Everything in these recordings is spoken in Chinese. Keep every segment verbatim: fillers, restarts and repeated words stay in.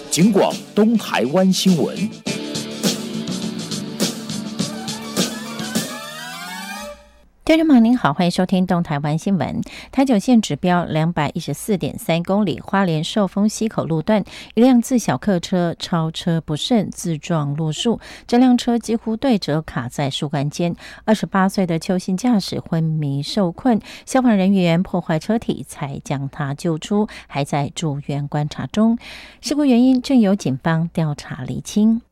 警广东台湾新闻。 听众朋友您好，欢迎收听东台湾新闻。台九线指标两百一十四点三公里，花莲寿丰溪口路段，一辆自小客车超车不慎自撞路树，这辆车几乎对折卡在树干间。二十八岁的邱姓驾驶昏迷受困，消防人员破坏车体才将他救出，还在住院观察中。事故原因正由警方调查厘清。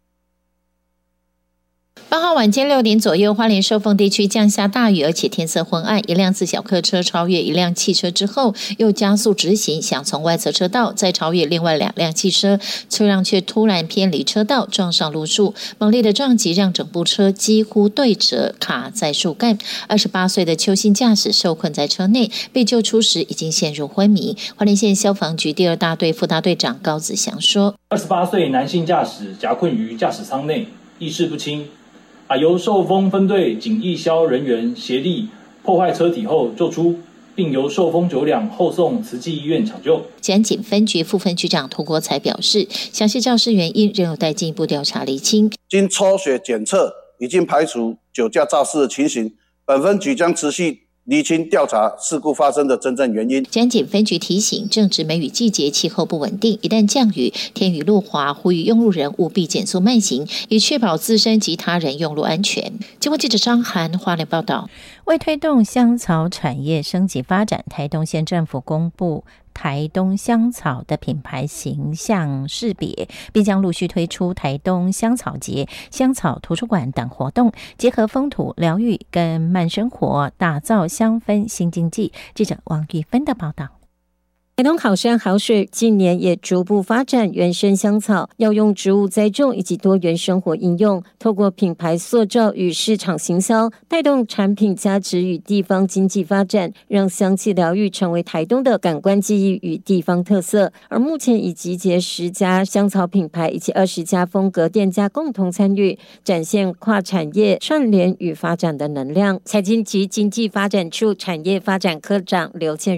八号晚间六点左右，花莲寿丰地区降下大雨，而且天色昏暗。一辆自小客车超越一辆汽车之后，又加速直行，想从外侧车道再超越另外两辆汽车，车辆却突然偏离车道，撞上路树，猛烈的撞击让整部车几乎对折，卡在树干。二十八岁的邱姓驾驶受困在车内，被救出时已经陷入昏迷。花莲县消防局第二大队副大队长高子祥说： 二十八岁男性驾驶夹困于驾驶舱内，意识不清。啊，由寿丰分队警义消人员协力破坏车体后救出，并由寿丰九两后送慈济医院抢救。 检警分局副分局长涂国才表示，详细肇事原因仍有待进一步调查厘清。 经抽血检测，已经排除酒驾肇事的情形，本分局将持续厘清调查事故发生的真正原因。 检警分局提醒，正值梅雨季节，气候不稳定，一旦降雨，天雨路滑，呼吁用路人务必减速慢行，以确保自身及他人用路安全。经过记者张涵花莲报道。为推动香草产业升级发展，台东县政府公布台东香草的品牌形象识别，并将陆续推出台东香草节、香草图书馆等活动，结合风土疗愈跟慢生活，打造香氛新经济。记者王玉芬的报道。 台东好山好水近年也逐步发展原生香草药用植物栽种以及多元生活应用，透过品牌塑造与市场行销，带动产品价值与地方经济发展，让香气疗愈成为台东的感官记忆与地方特色。而目前已集结十家香草品牌以及二十家风格店家共同参与，展现跨产业串联与发展的能量。财经及经济发展处产业发展科长刘倩